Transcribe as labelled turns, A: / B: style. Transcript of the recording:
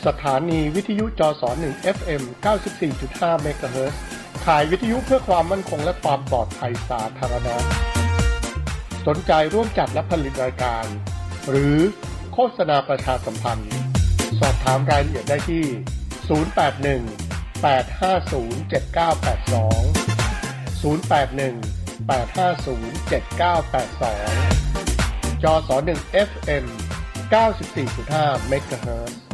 A: สถานีวิทยุจส1 FM 94.5 เมกะเฮิรตซ์ขายวิทยุเพื่อความมั่นคงและความปลอดภัยสาธารณะสนใจร่วมจัดและผลิตรายการหรือโฆษณาประชาสัมพันธ์สอบถามรายละเอียดได้ที่ 081 850 7982 081 850 7982 จส1 FM 94.5 เมกะเฮิรตซ์